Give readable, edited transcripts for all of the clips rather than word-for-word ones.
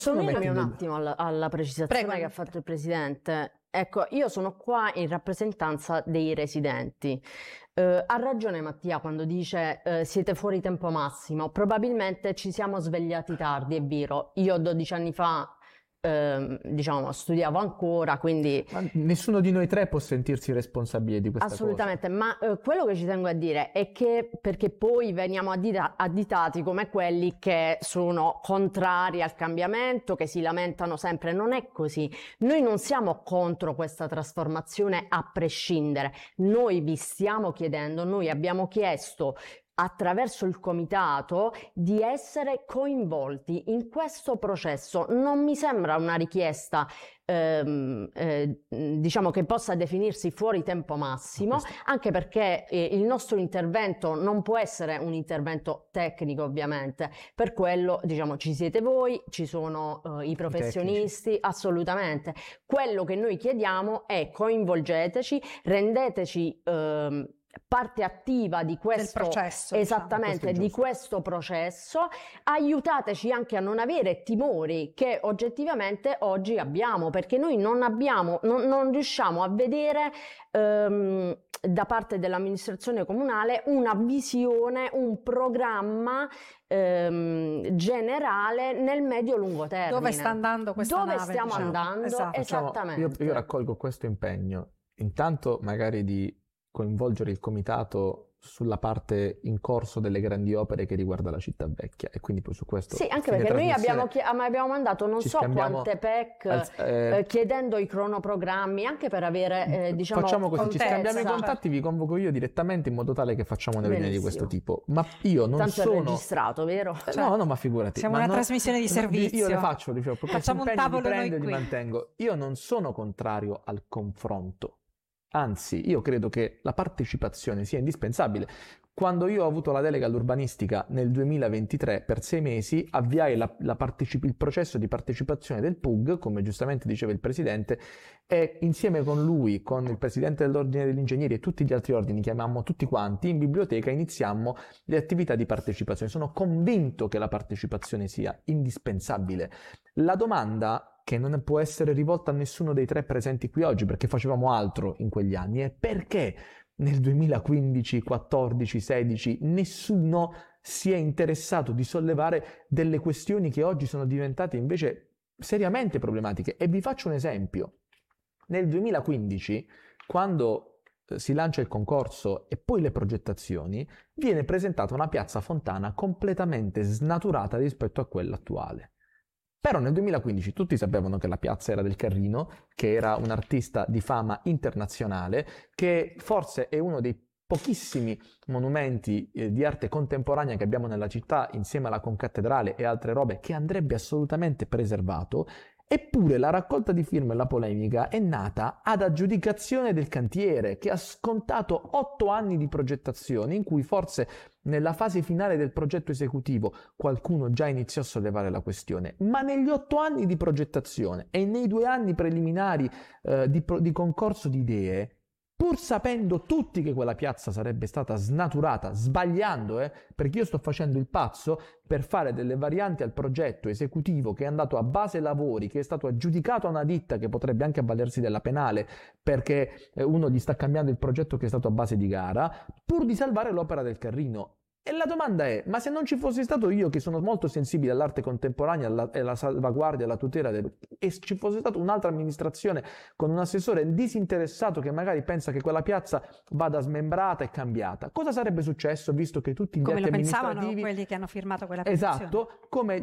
Fermi un attimo alla precisazione che ha fatto il Presidente. Ecco, io sono qua in rappresentanza dei residenti. Ha ragione Mattia quando dice siete fuori tempo massimo. Probabilmente ci siamo svegliati tardi, è vero. Io 12 anni fa diciamo studiavo ancora, quindi Ma nessuno di noi tre può sentirsi responsabile di questa assolutamente, ma quello che ci tengo a dire è che, perché poi veniamo additati come quelli che sono contrari al cambiamento, che si lamentano sempre, non è così. Noi non siamo contro questa trasformazione a prescindere, noi vi stiamo chiedendo, noi abbiamo chiesto attraverso il comitato di essere coinvolti in questo processo. Non mi sembra una richiesta diciamo che possa definirsi fuori tempo massimo, anche perché il nostro intervento non può essere un intervento tecnico, ovviamente. Per quello, diciamo, ci siete voi, ci sono i professionisti, assolutamente. Quello che noi chiediamo è coinvolgeteci, rendeteci parte attiva di questo processo, esattamente, di questo processo, aiutateci anche a non avere timori che oggettivamente oggi abbiamo, perché noi non riusciamo a vedere da parte dell'amministrazione comunale una visione, un programma generale nel medio-lungo termine. Dove sta andando questa nave? Dove stiamo andando? Esatto. Esattamente. Io raccolgo questo impegno, intanto magari di coinvolgere il comitato sulla parte in corso delle grandi opere che riguarda la città vecchia, e quindi poi su questo sì, anche perché noi abbiamo mandato non so quante PEC chiedendo i cronoprogrammi anche per avere diciamo facciamo così, contezza. ci scambiamo i contatti, vi convoco io direttamente in modo tale che facciamo una riunione di questo tipo, ma io non tanto sono è registrato, vero? No, ma figurati, siamo una trasmissione di servizio, io le faccio, diciamo, facciamo un tavolo prendo noi e li qui. mantengo. Io non sono contrario al confronto. Anzi, io credo che la partecipazione sia indispensabile. Quando io ho avuto la delega all'urbanistica nel 2023, per 6 mesi avviai il processo di partecipazione del PUG, come giustamente diceva il Presidente, e insieme con lui, con il Presidente dell'Ordine degli Ingegneri e tutti gli altri ordini, chiamammo tutti quanti, in biblioteca iniziammo le attività di partecipazione. Sono convinto che la partecipazione sia indispensabile. La domanda che non può essere rivolta a nessuno dei tre presenti qui oggi, perché facevamo altro in quegli anni, è perché nel 2015, 14, 16 nessuno si è interessato di sollevare delle questioni che oggi sono diventate invece seriamente problematiche. E vi faccio un esempio. Nel 2015, quando si lancia il concorso e poi le progettazioni, viene presentata una piazza Fontana completamente snaturata rispetto a quella attuale. Però nel 2015 tutti sapevano che la piazza era del Carrino, che era un artista di fama internazionale, che forse è uno dei pochissimi monumenti di arte contemporanea che abbiamo nella città, insieme alla concattedrale e altre robe, che andrebbe assolutamente preservato. Eppure la raccolta di firme e la polemica è nata ad aggiudicazione del cantiere, che ha scontato 8 anni di progettazione, in cui forse nella fase finale del progetto esecutivo qualcuno già iniziò a sollevare la questione, ma negli 8 anni di progettazione e nei 2 anni preliminari di concorso di idee, pur sapendo tutti che quella piazza sarebbe stata snaturata, sbagliando, perché io sto facendo il pazzo per fare delle varianti al progetto esecutivo che è andato a base lavori, che è stato aggiudicato a una ditta che potrebbe anche avvalersi della penale perché uno gli sta cambiando il progetto che è stato a base di gara, pur di salvare l'opera del Carrino. E la domanda è, ma se non ci fossi stato io, che sono molto sensibile all'arte contemporanea, alla salvaguardia, alla tutela, e ci fosse stata un'altra amministrazione con un assessore disinteressato che magari pensa che quella piazza vada smembrata e cambiata, cosa sarebbe successo, visto che tutti gli atti amministrativi... Come lo pensavano quelli che hanno firmato quella petizione? Esatto, come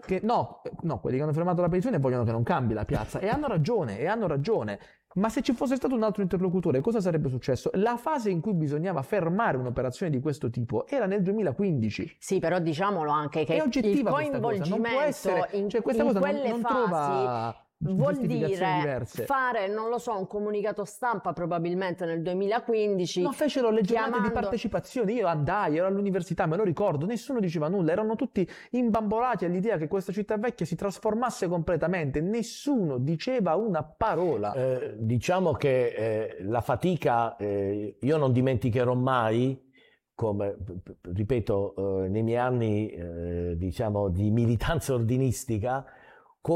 quelli che hanno firmato la petizione vogliono che non cambi la piazza, e hanno ragione. Ma se ci fosse stato un altro interlocutore, cosa sarebbe successo? La fase in cui bisognava fermare un'operazione di questo tipo era nel 2015. Sì, però diciamolo anche che il coinvolgimento non può essere, in questa cosa quelle non fasi trova vuol dire diverse. fare, non lo so, un comunicato stampa probabilmente nel 2015. No, fecero le giornate di partecipazione, io andai, ero all'università, me lo ricordo, nessuno diceva nulla, erano tutti imbambolati all'idea che questa città vecchia si trasformasse completamente, nessuno diceva una parola. Diciamo che la fatica, io non dimenticherò mai, come ripeto, nei miei anni diciamo di militanza ordinistica,